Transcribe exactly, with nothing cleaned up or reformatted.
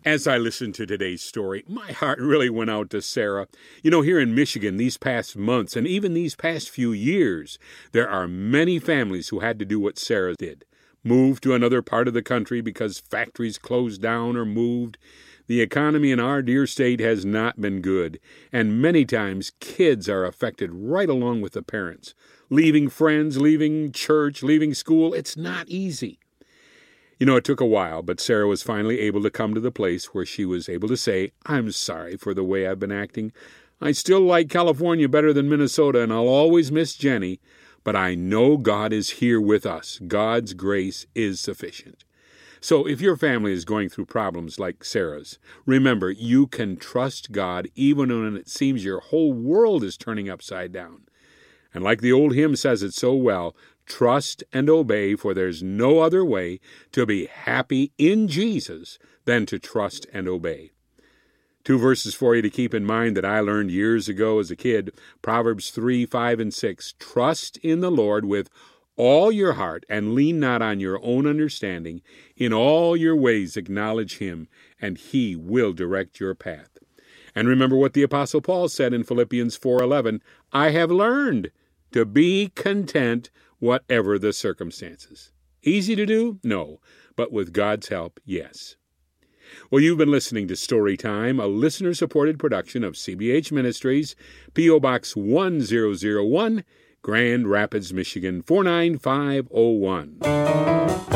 As I listened to today's story, my heart really went out to Sarah. You know, here in Michigan, these past months and even these past few years, there are many families who had to do what Sarah did. Move to another part of the country because factories closed down or moved. The economy in our dear state has not been good, and many times kids are affected right along with the parents. Leaving friends, leaving church, leaving school, it's not easy. You know, it took a while, but Sarah was finally able to come to the place where she was able to say, I'm sorry for the way I've been acting. I still like California better than Minnesota, and I'll always miss Jenny, but I know God is here with us. God's grace is sufficient. So if your family is going through problems like Sarah's, remember, you can trust God even when it seems your whole world is turning upside down. And like the old hymn says it so well, trust and obey, for there's no other way to be happy in Jesus than to trust and obey. Two verses for you to keep in mind that I learned years ago as a kid, Proverbs three, five, and six. Trust in the Lord with all your heart, and lean not on your own understanding. In all your ways acknowledge him, and he will direct your path. And remember what the Apostle Paul said in Philippians four eleven, I have learned to be content whatever the circumstances. Easy to do? No. But with God's help, yes. Well, you've been listening to Storytime, a listener-supported production of C B H Ministries, P O Box one zero zero one, Grand Rapids, Michigan four nine five oh one.